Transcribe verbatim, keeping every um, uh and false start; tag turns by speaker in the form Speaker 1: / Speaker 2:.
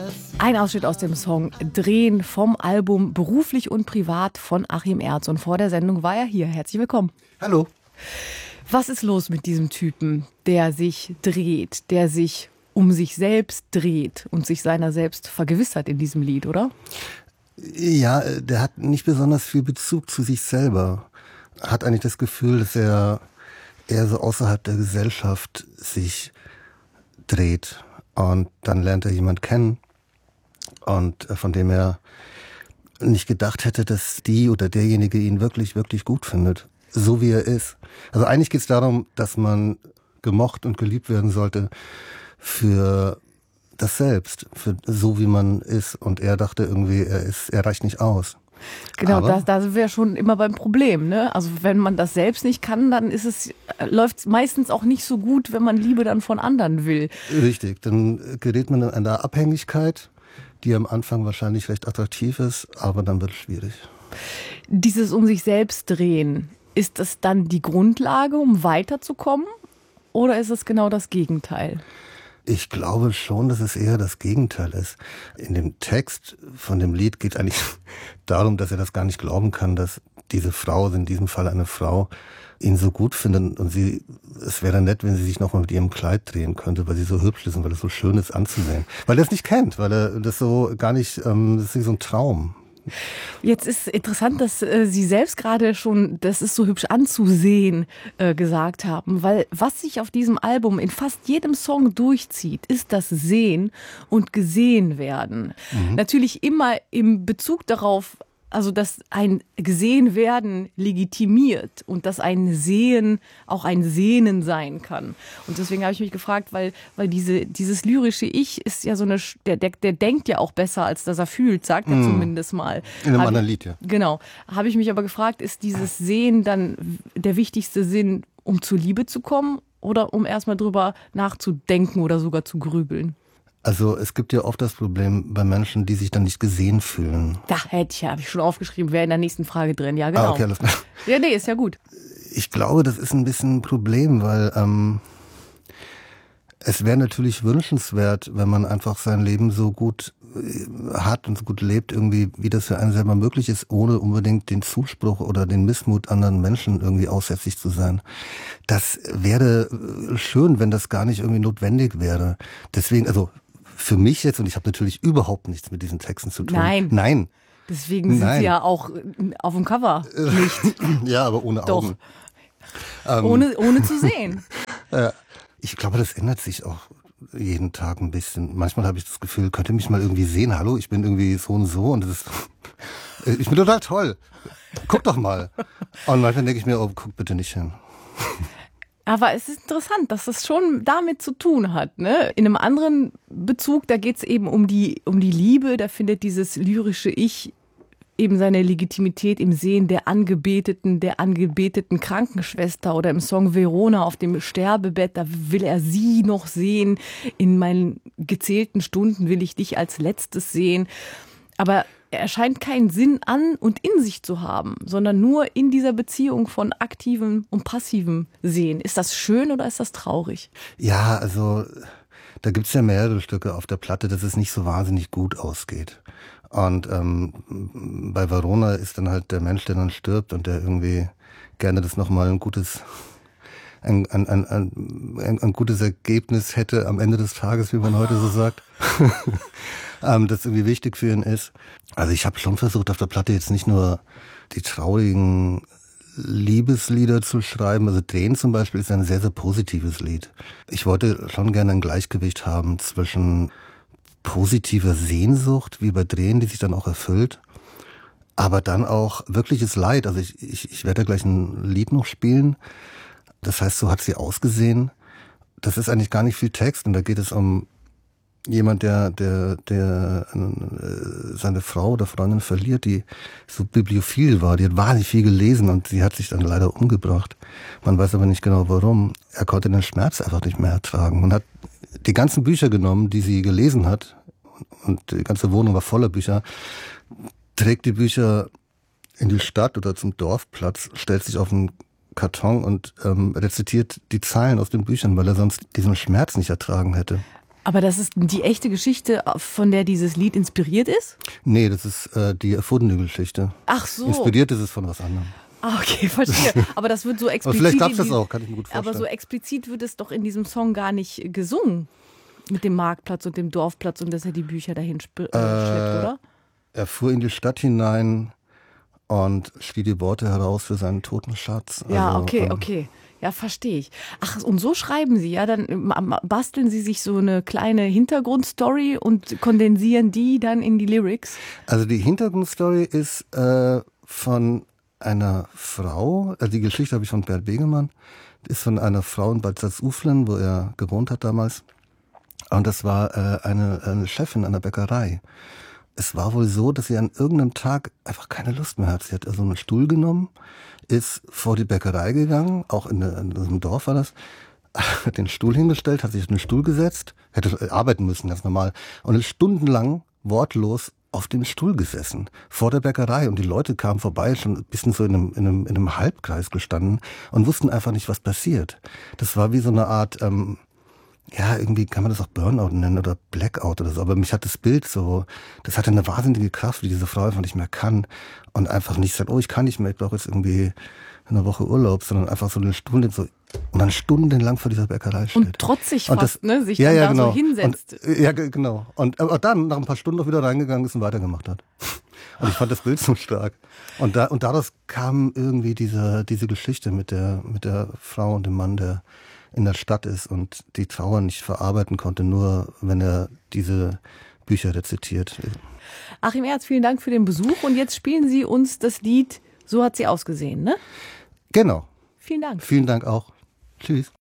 Speaker 1: Ein Ausschnitt aus dem Song Drehen vom Album Beruflich und Privat von Achim Ertz. Und vor der Sendung war er hier. Herzlich willkommen.
Speaker 2: Hallo.
Speaker 1: Was ist los mit diesem Typen, der sich dreht, der sich um sich selbst dreht und sich seiner selbst vergewissert in diesem Lied, oder?
Speaker 2: Ja, der hat nicht besonders viel Bezug zu sich selber. Hat eigentlich das Gefühl, dass er eher so außerhalb der Gesellschaft sich dreht. Und dann lernt er jemanden kennen. Und von dem er nicht gedacht hätte, dass die oder derjenige ihn wirklich, wirklich gut findet. So wie er ist. Also eigentlich geht es darum, dass man gemocht und geliebt werden sollte für das Selbst, für so wie man ist. Und er dachte irgendwie, er ist, er reicht nicht aus.
Speaker 1: Genau, da, da sind wir schon immer beim Problem, ne? Also wenn man das selbst nicht kann, dann ist es, läuft es meistens auch nicht so gut, wenn man Liebe dann von anderen will.
Speaker 2: Richtig, dann gerät man in eine Abhängigkeit, die am Anfang wahrscheinlich recht attraktiv ist, aber dann wird es schwierig.
Speaker 1: Dieses um sich selbst drehen, ist das dann die Grundlage, um weiterzukommen? Oder ist es genau das Gegenteil?
Speaker 2: Ich glaube schon, dass es eher das Gegenteil ist. In dem Text von dem Lied geht es eigentlich darum, dass er das gar nicht glauben kann, dass diese Frau, in diesem Fall eine Frau, ihn so gut findet. Und sie, es wäre nett, wenn sie sich nochmal mit ihrem Kleid drehen könnte, weil sie so hübsch ist und weil es so schön ist anzusehen. Weil er es nicht kennt, weil er das so gar nicht, ähm, das ist so ein Traum.
Speaker 1: Jetzt ist interessant, dass äh, Sie selbst gerade schon, das ist so hübsch anzusehen, äh, gesagt haben, weil was sich auf diesem Album in fast jedem Song durchzieht, ist das Sehen und Gesehen werden. Mhm. Natürlich immer im Bezug darauf, also dass ein gesehen werden legitimiert und dass ein Sehen auch ein Sehnen sein kann. Und deswegen habe ich mich gefragt, weil weil diese dieses lyrische Ich ist ja so eine, der, der, der denkt ja auch besser, als dass er fühlt, sagt er mm. zumindest mal.
Speaker 2: In einem
Speaker 1: hab
Speaker 2: anderen
Speaker 1: ich,
Speaker 2: Lied, ja.
Speaker 1: Genau. Habe ich mich aber gefragt, ist dieses Sehen dann der wichtigste Sinn, um zur Liebe zu kommen oder um erstmal drüber nachzudenken oder sogar zu grübeln?
Speaker 2: Also es gibt ja oft das Problem bei Menschen, die sich dann nicht gesehen fühlen.
Speaker 1: Da hätte ich, habe ich schon aufgeschrieben, wäre in der nächsten Frage drin. Ja, genau.
Speaker 2: Ah, okay, alles klar.
Speaker 1: Ja, nee, ist ja gut.
Speaker 2: Ich glaube, das ist ein bisschen ein Problem, weil ähm, es wäre natürlich wünschenswert, wenn man einfach sein Leben so gut äh, hat und so gut lebt, irgendwie, wie das für einen selber möglich ist, ohne unbedingt den Zuspruch oder den Missmut anderen Menschen irgendwie aussätzlich zu sein. Das wäre schön, wenn das gar nicht irgendwie notwendig wäre. Deswegen, also für mich jetzt, und ich habe natürlich überhaupt nichts mit diesen Texten zu tun.
Speaker 1: Nein.
Speaker 2: Nein.
Speaker 1: Deswegen sind
Speaker 2: Nein.
Speaker 1: sie ja auch auf dem Cover nicht.
Speaker 2: Ja, aber ohne
Speaker 1: Doch.
Speaker 2: Augen. Ähm,
Speaker 1: ohne, ohne zu sehen.
Speaker 2: Äh, ich glaube, das ändert sich auch jeden Tag ein bisschen. Manchmal habe ich das Gefühl, könnt ihr mich mal irgendwie sehen? Hallo, ich bin irgendwie so und so und das ist, ich bin total toll. Guck doch mal. Und manchmal denke ich mir, oh, guck bitte nicht hin.
Speaker 1: Aber es ist interessant, dass das schon damit zu tun hat, ne? In einem anderen Bezug, da geht es eben um die, um die Liebe, da findet dieses lyrische Ich eben seine Legitimität im Sehen der Angebeteten, der angebeteten Krankenschwester oder im Song Verona auf dem Sterbebett, da will er sie noch sehen. In meinen gezählten Stunden will ich dich als Letztes sehen. Aber er scheint keinen Sinn an und in sich zu haben, sondern nur in dieser Beziehung von aktivem und passivem Sehen. Ist das schön oder ist das traurig?
Speaker 2: Ja, also da gibt's ja mehrere Stücke auf der Platte, dass es nicht so wahnsinnig gut ausgeht. Und ähm, bei Verona ist dann halt der Mensch, der dann stirbt und der irgendwie gerne das nochmal ein gutes, ein, ein, ein, ein, ein gutes Ergebnis hätte am Ende des Tages, wie man heute so sagt. ähm, das irgendwie wichtig für ihn ist. Also ich habe schon versucht, auf der Platte jetzt nicht nur die traurigen Liebeslieder zu schreiben. Also Drehen zum Beispiel ist ein sehr, sehr positives Lied. Ich wollte schon gerne ein Gleichgewicht haben zwischen positiver Sehnsucht, wie bei Drehen, die sich dann auch erfüllt, aber dann auch wirkliches Leid. Also ich, ich, ich werde gleich ein Lied noch spielen. Das heißt, so hat sie ausgesehen. Das ist eigentlich gar nicht viel Text und da geht es um jemand, der, der, der äh, seine Frau oder Freundin verliert, die so bibliophil war. Die hat wahnsinnig viel gelesen und sie hat sich dann leider umgebracht. Man weiß aber nicht genau warum. Er konnte den Schmerz einfach nicht mehr ertragen und hat die ganzen Bücher genommen, die sie gelesen hat, und die ganze Wohnung war voller Bücher, trägt die Bücher in die Stadt oder zum Dorfplatz, stellt sich auf einen Karton und ähm, rezitiert die Zeilen aus den Büchern, weil er sonst diesen Schmerz nicht ertragen hätte.
Speaker 1: Aber das ist die echte Geschichte, von der dieses Lied inspiriert ist?
Speaker 2: Nee, das ist äh, die erfundene Geschichte.
Speaker 1: Ach so.
Speaker 2: Inspiriert ist es von was anderem.
Speaker 1: Ah, okay, verstehe. Aber das wird so explizit.
Speaker 2: Aber vielleicht gab es
Speaker 1: in
Speaker 2: das
Speaker 1: die-
Speaker 2: auch, kann ich mir gut vorstellen.
Speaker 1: Aber so explizit wird es doch in diesem Song gar nicht gesungen. Mit dem Marktplatz und dem Dorfplatz und dass er die Bücher dahin sp- äh, schleppt, oder?
Speaker 2: Er fuhr in die Stadt hinein und schrie die Worte heraus für seinen toten Schatz.
Speaker 1: Ja,
Speaker 2: Also,
Speaker 1: okay,
Speaker 2: ähm,
Speaker 1: okay. Ja, verstehe ich. Ach, und so schreiben Sie, ja? Dann ähm, basteln Sie sich so eine kleine Hintergrundstory und kondensieren die dann in die Lyrics.
Speaker 2: Also die Hintergrundstory ist äh, von einer Frau, also die Geschichte habe ich von Bert Begemann, ist von einer Frau in Bad Salzuflen, wo er gewohnt hat damals. Und das war äh, eine, eine Chefin einer Bäckerei. Es war wohl so, dass sie an irgendeinem Tag einfach keine Lust mehr hat. Sie hat also einen Stuhl genommen, ist vor die Bäckerei gegangen, auch in, der, in diesem Dorf war das, hat den Stuhl hingestellt, hat sich auf den Stuhl gesetzt, hätte arbeiten müssen, ganz normal, und ist stundenlang wortlos auf dem Stuhl gesessen, vor der Bäckerei. Und die Leute kamen vorbei, schon ein bisschen so in einem, in einem, in einem Halbkreis gestanden und wussten einfach nicht, was passiert. Das war wie so eine Art... Ähm, ja, irgendwie kann man das auch Burnout nennen oder Blackout oder so. Aber mich hat das Bild so, das hatte eine wahnsinnige Kraft, wie diese Frau einfach nicht mehr kann. Und einfach nicht sagt, oh, ich kann nicht mehr, ich brauche jetzt irgendwie eine Woche Urlaub, sondern einfach so einen Stuhl nimmt, so, und dann stundenlang vor dieser Bäckerei steht.
Speaker 1: Und trotzig
Speaker 2: Und
Speaker 1: fast,
Speaker 2: das,
Speaker 1: ne? Sich
Speaker 2: ja,
Speaker 1: dann
Speaker 2: ja,
Speaker 1: da
Speaker 2: genau.
Speaker 1: so hinsetzt.
Speaker 2: Und, ja, ge- genau. Und aber dann, nach ein paar Stunden, noch wieder reingegangen ist und weitergemacht hat. Und ich fand das Bild so stark. Und, da, und daraus kam irgendwie diese, diese Geschichte mit der, mit der Frau und dem Mann, der in der Stadt ist und die Trauer nicht verarbeiten konnte, nur wenn er diese Bücher rezitiert.
Speaker 1: Achim Erdz, vielen Dank für den Besuch. Und jetzt spielen Sie uns das Lied So hat sie ausgesehen, ne?
Speaker 2: Genau.
Speaker 1: Vielen Dank.
Speaker 2: Vielen Dank auch. Tschüss.